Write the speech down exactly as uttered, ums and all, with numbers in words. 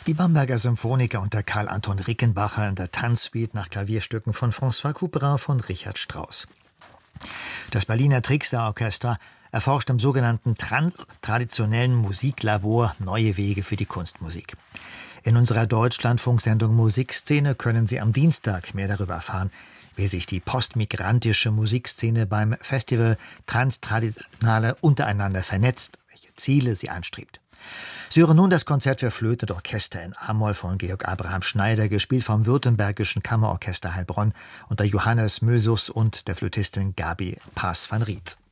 Die Bamberger Symphoniker unter Karl Anton Rickenbacher in der Tanzsuite nach Klavierstücken von François Couperin von Richard Strauss. Das Berliner Trixter-Orchester erforscht im sogenannten Trans- traditionellen Musiklabor neue Wege für die Kunstmusik. In unserer Deutschlandfunksendung Musikszene können Sie am Dienstag mehr darüber erfahren, wie sich die postmigrantische Musikszene beim Festival Transtraditionale untereinander vernetzt, welche Ziele sie anstrebt. Sie hören nun das Konzert für Flöte und Orchester in A-Moll von Georg Abraham Schneider, gespielt vom Württembergischen Kammerorchester Heilbronn unter Johannes Mösus und der Flötistin Gabi Paas van Riet.